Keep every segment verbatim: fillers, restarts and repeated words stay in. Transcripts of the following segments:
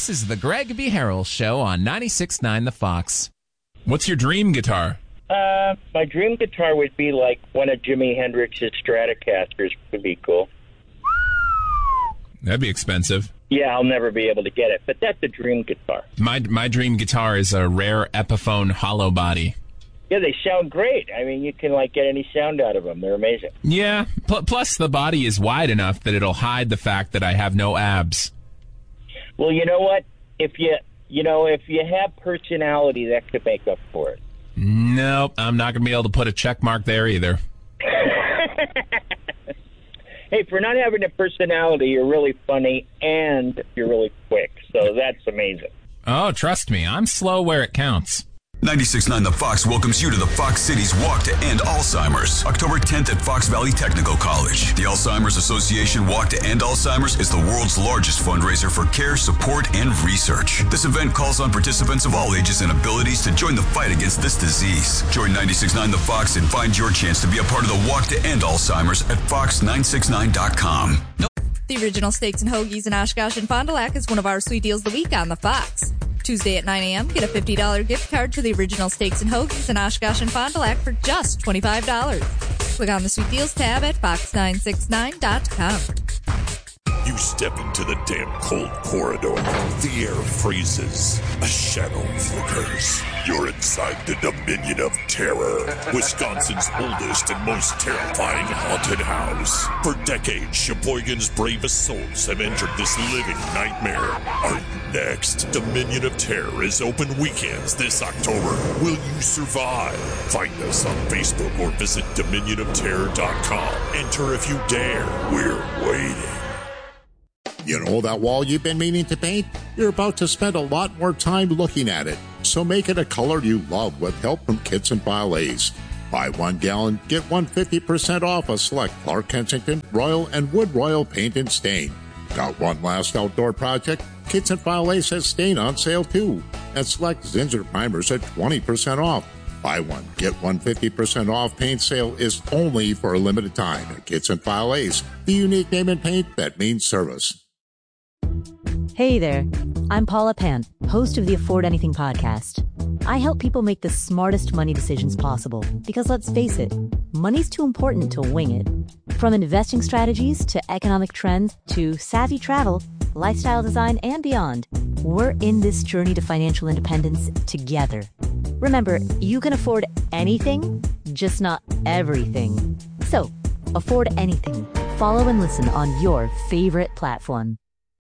This is the Greg B. Harrell Show on ninety-six point nine The Fox. What's your dream guitar? Uh, my dream guitar would be like one of Jimi Hendrix's Stratocasters. Would be cool. That'd be expensive. Yeah, I'll never be able to get it, but that's a dream guitar. My my dream guitar is a rare Epiphone hollow body. Yeah, they sound great. I mean, you can like get any sound out of them. They're amazing. Yeah, pl- plus the body is wide enough that it'll hide the fact that I have no abs. Well, you know what? If you you know if you have personality, that could make up for it. Nope, I'm not going to be able to put a check mark there either. Hey, for not having a personality, you're really funny and you're really quick. So that's amazing. Oh, trust me, I'm slow where it counts. ninety-six point nine The Fox welcomes you to the Fox Cities Walk to End Alzheimer's, October tenth at Fox Valley Technical College. The Alzheimer's Association Walk to End Alzheimer's is the world's largest fundraiser for care, support, and research. This event calls on participants of all ages and abilities to join the fight against this disease. Join ninety-six point nine The Fox and find your chance to be a part of the Walk to End Alzheimer's at fox nine six nine dot com. The Original Steaks and Hoagies in Oshkosh and Fond du Lac is one of our sweet deals of the week on The Fox. Tuesday at nine a.m., get a fifty dollars gift card to the Original Steaks and Hoagies in Oshkosh and Fond du Lac for just twenty-five dollars. Click on the Sweet Deals tab at fox nine six nine dot com. You step into the damn cold corridor. The air freezes. A shadow flickers. You're inside the Dominion of Terror, Wisconsin's oldest and most terrifying haunted house. For decades, Sheboygan's bravest souls have entered this living nightmare. Are you next? Dominion of Terror is open weekends this October. Will you survive? Find us on Facebook or visit dominion of terror dot com. Enter if you dare. We're waiting. You know that wall you've been meaning to paint? You're about to spend a lot more time looking at it. So make it a color you love with help from Kitson Valleys. Buy one gallon, get one fifty percent off a select Clark Kensington, Royal, and Wood Royal paint and stain. Got one last outdoor project? Kitson Valleys has stain on sale too. And select Zinsser primers at twenty percent off. Buy one, get one fifty percent off paint sale is only for a limited time at Kitson Valleys, the unique name in paint that means service. Hey there, I'm Paula Pant, host of the Afford Anything podcast. I help people make the smartest money decisions possible because let's face it, money's too important to wing it. From investing strategies to economic trends to savvy travel, lifestyle design, and beyond, we're in this journey to financial independence together. Remember, you can afford anything, just not everything. So, afford anything. Follow and listen on your favorite platform.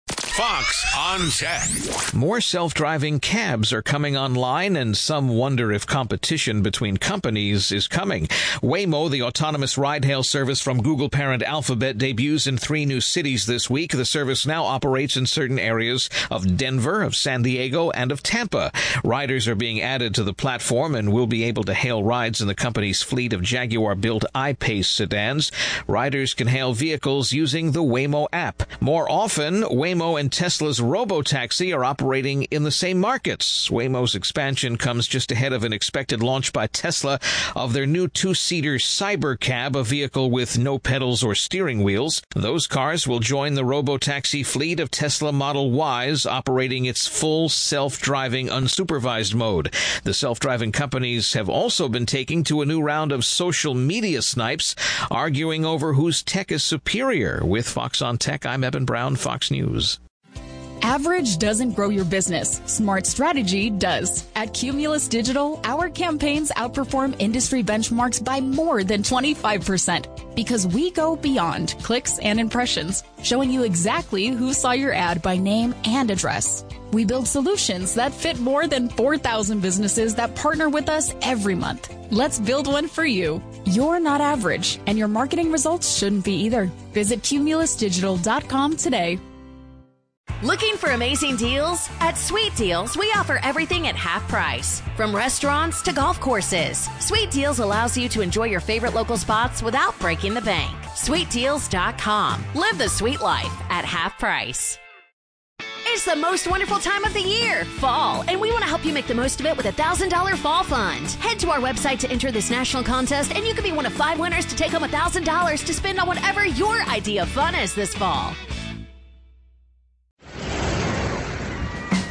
Fox on Tech. More self-driving cabs are coming online, and some wonder if competition between companies is coming. Waymo, the autonomous ride-hail service from Google parent Alphabet, debuts in three new cities this week. The service now operates in certain areas of Denver, of San Diego, and of Tampa. Riders are being added to the platform and will be able to hail rides in the company's fleet of Jaguar-built I-Pace sedans. Riders can hail vehicles using the Waymo app. More often, Waymo and Tesla's Robotaxi are operating in the same markets. Waymo's expansion comes just ahead of an expected launch by Tesla of their new two-seater Cybercab, a vehicle with no pedals or steering wheels. Those cars will join the Robotaxi fleet of Tesla Model Ys, operating its full self-driving unsupervised mode. The self-driving companies have also been taking to a new round of social media snipes, arguing over whose tech is superior. With Fox on Tech, I'm Eben Brown, Fox News. Average doesn't grow your business. Smart strategy does. At Cumulus Digital, our campaigns outperform industry benchmarks by more than twenty-five percent because we go beyond clicks and impressions, showing you exactly who saw your ad by name and address. We build solutions that fit more than four thousand businesses that partner with us every month. Let's build one for you. You're not average, and your marketing results shouldn't be either. Visit cumulus digital dot com today. Looking for amazing deals? At Sweet Deals, we offer everything at half price. From restaurants to golf courses, Sweet Deals allows you to enjoy your favorite local spots without breaking the bank. sweet deals dot com. Live the sweet life at half price. It's the most wonderful time of the year, fall, and we want to help you make the most of it with a one thousand dollars Fall Fund. Head to our website to enter this national contest, and you could be one of five winners to take home one thousand dollars to spend on whatever your idea of fun is this fall.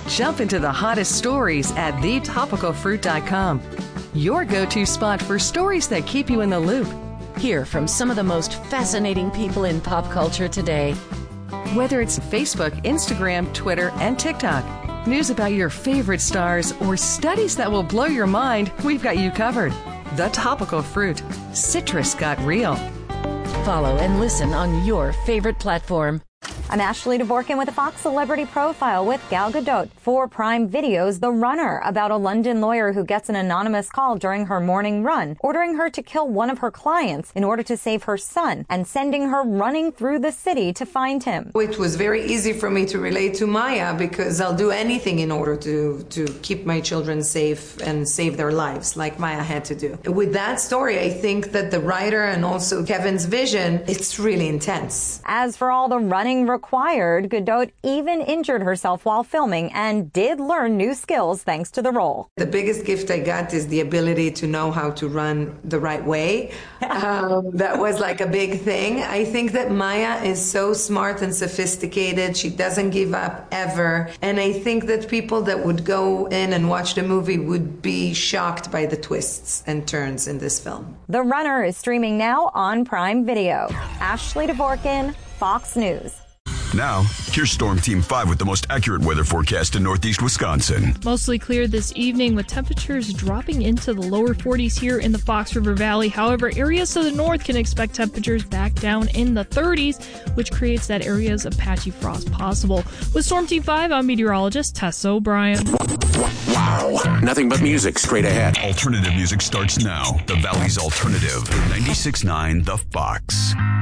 Jump into the hottest stories at the topical fruit dot com. Your go-to spot for stories that keep you in the loop. Hear from some of the most fascinating people in pop culture today. Whether it's Facebook, Instagram, Twitter, and TikTok, news about your favorite stars, or studies that will blow your mind, we've got you covered. The Topical Fruit. Citrus got real. Follow and listen on your favorite platform. I'm Ashley Dvorkin with a Fox Celebrity Profile with Gal Gadot for Prime Video's The Runner, about a London lawyer who gets an anonymous call during her morning run, ordering her to kill one of her clients in order to save her son, and sending her running through the city to find him. It was very easy for me to relate to Maya because I'll do anything in order to, to keep my children safe and save their lives, like Maya had to do. With that story, I think that the writer and also Kevin's vision, it's really intense. As for all the running required, Gadot even injured herself while filming and did learn new skills thanks to the role. The biggest gift I got is the ability to know how to run the right way. Um, that was like a big thing. I think that Maya is so smart and sophisticated. She doesn't give up ever. And I think that people that would go in and watch the movie would be shocked by the twists and turns in this film. The Runner is streaming now on Prime Video. Ashley Dvorkin, Fox News. Now, here's Storm Team five with the most accurate weather forecast in northeast Wisconsin. Mostly clear this evening with temperatures dropping into the lower forties here in the Fox River Valley. However, areas to the north can expect temperatures back down in the thirties, which creates that areas of patchy frost possible. With Storm Team five, I'm meteorologist Tessa O'Brien. Wow. Nothing but music straight ahead. Alternative music starts now. The Valley's Alternative. ninety-six point nine The Fox.